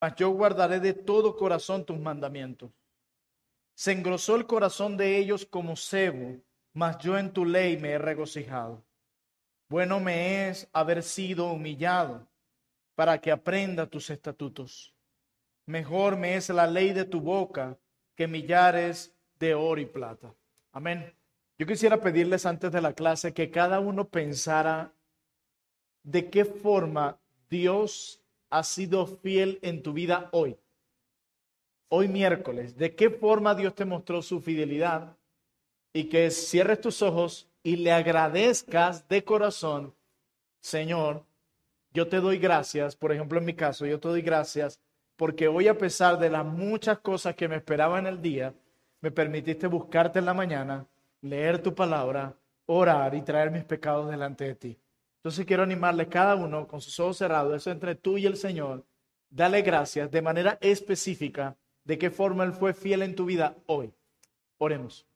mas yo guardaré de todo corazón tus mandamientos. Se engrosó el corazón de ellos como sebo, mas yo en tu ley me he regocijado. Bueno me es haber sido humillado, para que aprenda tus estatutos. Mejor me es la ley de tu boca que millares de oro y plata. Amén. Yo quisiera pedirles antes de la clase que cada uno pensara de qué forma Dios ha sido fiel en tu vida hoy. Hoy miércoles, ¿de qué forma Dios te mostró su fidelidad? Y que cierres tus ojos y le agradezcas de corazón, Señor, yo te doy gracias, por ejemplo en mi caso, yo te doy gracias porque hoy a pesar de las muchas cosas que me esperaban en el día, me permitiste buscarte en la mañana, leer tu palabra, orar y traer mis pecados delante de ti. Entonces quiero animarle cada uno con sus ojos cerrados, eso entre tú y el Señor, dale gracias de manera específica de qué forma Él fue fiel en tu vida hoy. Oremos.